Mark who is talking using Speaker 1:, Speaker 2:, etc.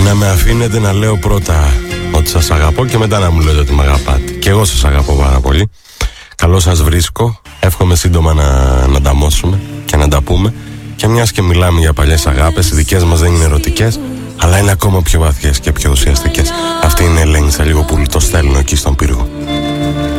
Speaker 1: Να με αφήνετε να λέω πρώτα ότι σας αγαπώ και μετά να μου λέτε ότι με αγαπάτε. Και εγώ σας αγαπώ πάρα πολύ. Καλώς σας βρίσκω. Εύχομαι σύντομα να ανταμώσουμε και να τα πούμε. Και μιας και μιλάμε για παλιές αγάπες, οι δικές μας δεν είναι ερωτικές, αλλά είναι ακόμα πιο βαθιές και πιο ουσιαστικές. Αυτή είναι η Ελένη Σαλιγοπούλου. Το στέλνω εκεί στον πύργο.